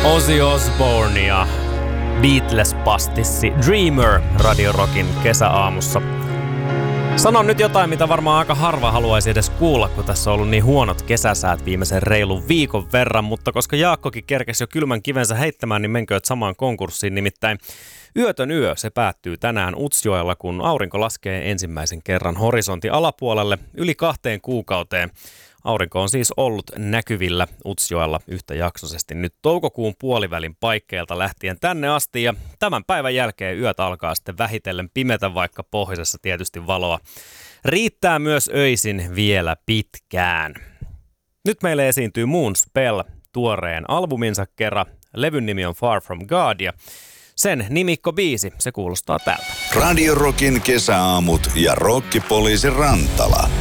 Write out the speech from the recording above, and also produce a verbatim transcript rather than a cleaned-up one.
Ozzy Osbourne ja Beatles-pastissi Dreamer Radio Rockin kesäaamussa. Sanon nyt jotain, mitä varmaan aika harva haluaisi edes kuulla, kun tässä on ollut niin huonot kesäsäät viimeisen reilun viikon verran, mutta koska Jaakkokin kerkesi jo kylmän kivensä heittämään, niin menkööt samaan konkurssiin. Nimittäin Yötön yö, se päättyy tänään Utsjoella, kun aurinko laskee ensimmäisen kerran horisontin alapuolelle yli kahteen kuukauteen. Aurinko on siis ollut näkyvillä Utsjoella yhtäjaksoisesti nyt toukokuun puolivälin paikkeilta lähtien tänne asti. Ja tämän päivän jälkeen yöt alkaa sitten vähitellen pimetä, vaikka pohjoisessa tietysti valoa riittää myös öisin vielä pitkään. Nyt meille esiintyy Moonspell tuoreen albuminsa kerran. Levyn nimi on Far From God ja sen nimikkobiisi, se kuulostaa tältä. Radio Rockin kesäaamut ja Rokkipoliisi Rantala.